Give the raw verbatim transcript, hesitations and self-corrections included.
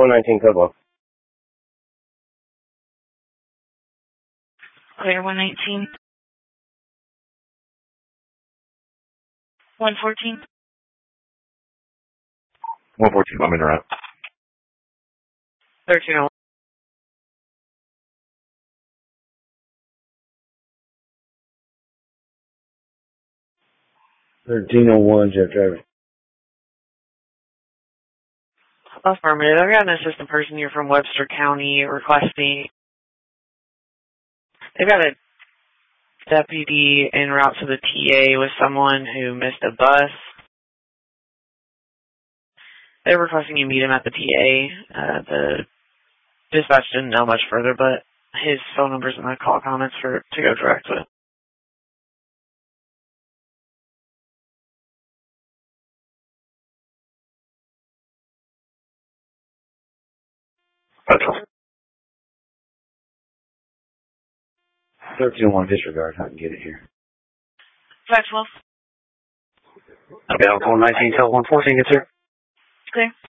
one nineteen, code one. Clear one nineteen. one fourteen. one fourteen, I'm in route. thirteen oh one. thirteen oh one, Jeff Driver. Affirmative. I've got an assistant person here from Webster County requesting. They've got a deputy en route to the T A with someone who missed a bus. They're requesting you meet him at the T A. Uh, the dispatch didn't know much further, but his phone number's in the call comments for to go direct with. thirteen oh one, disregard. I can get it here. five twelve. Okay, one nineteen, tell one fourteen, get here. Clear.